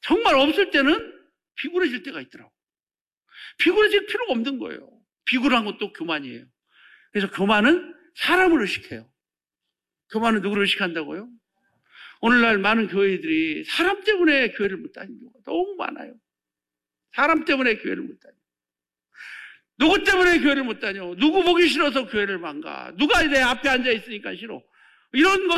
정말 없을 때는 비굴해질 때가 있더라고. 비굴해질 필요가 없는 거예요. 비굴한 것도 교만이에요. 그래서 교만은 사람을 의식해요. 교만은 누구를 의식한다고요? 오늘날 많은 교회들이 사람 때문에 교회를 못 다니는 경우가 너무 많아요. 사람 때문에 교회를 못 다녀요. 누구 때문에 교회를 못 다녀? 누구 보기 싫어서 교회를 안 가? 누가 내 앞에 앉아 있으니까 싫어? 이런 것